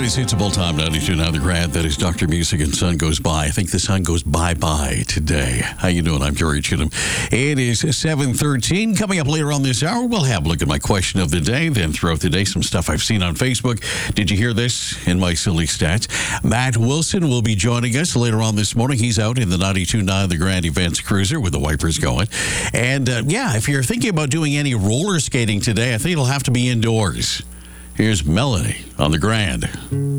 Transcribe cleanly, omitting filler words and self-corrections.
is It's-A-Bull Time 92.9 The Grand. That is Dr. Music and Sun Goes By. I think the sun goes bye-bye today. How you doing? I'm Jerry Chittum. It is 7:13. Coming up later on this hour, we'll have a look at my question of the day. Then throughout the day, some stuff I've seen on Facebook. Did you hear this in my silly stats? Matt Wilson will be joining us later on this morning. He's out in the 92.9 The Grand Events Cruiser with the wipers going. And if you're thinking about doing any roller skating today, I think it'll have to be indoors. Here's Melanie on The Grand.